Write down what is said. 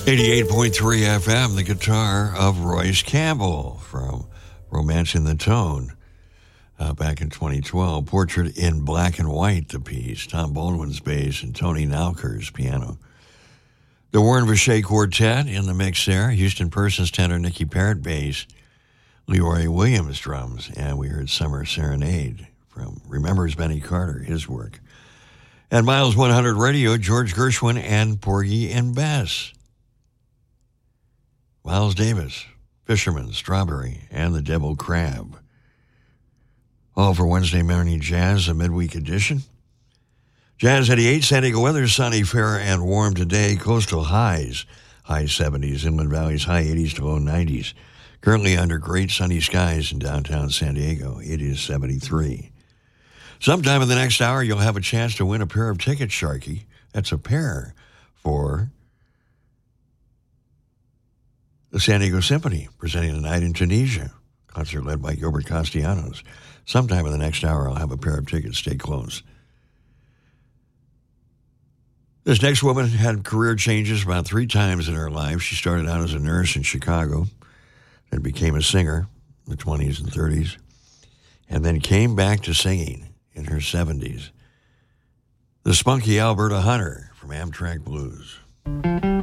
88.3 FM, the guitar of Royce Campbell from Romancing the Tone. Back in 2012, Portrait in Black and White, the piece, Tom Baldwin's bass and Tony Nowker's piano. The Warren Vichet Quartet in the mix there, Houston Persons tenor Nicky Parrott bass, Leroy Williams drums, and we heard Summer Serenade from Remembers Benny Carter, his work. And Miles 100 Radio, George Gershwin and Porgy and Bess. Miles Davis, Fisherman, Strawberry, and the Devil Crab. All for Wednesday morning jazz, a midweek edition. Jazz 88, San Diego weather, sunny, fair, and warm today. Coastal highs, high 70s. Inland valleys, high 80s to low 90s. Currently under great sunny skies in downtown San Diego. It is 73. Sometime in the next hour, you'll have a chance to win a pair of tickets, Sharky. That's a pair for the San Diego Symphony, presenting tonight in Tunisia. Concert led by Gilbert Castellanos. Sometime in the next hour, I'll have a pair of tickets. Stay close. This next woman had career changes about 3 times in her life. She started out as a nurse in Chicago, then became a singer in the 20s and 30s, and then came back to singing in her 70s. The spunky Alberta Hunter from Amtrak Blues.